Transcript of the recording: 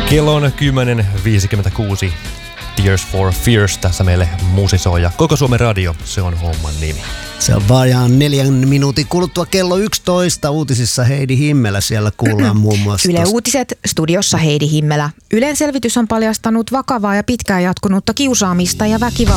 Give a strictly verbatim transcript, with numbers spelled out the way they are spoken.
Kello on kymmenen viisikymmentäkuusi. Tears for Fears tässä meille musisoi ja Koko Suomen radio, se on homman nimi. Se on vajaan neljän minuutin kuluttua kello yksitoista. Uutisissa Heidi Himmelä siellä kuullaan muun muassa. Yle Uutiset, studiossa Heidi Himmelä. Ylen selvitys on paljastanut vakavaa ja pitkään jatkunutta kiusaamista ja väkivaltaa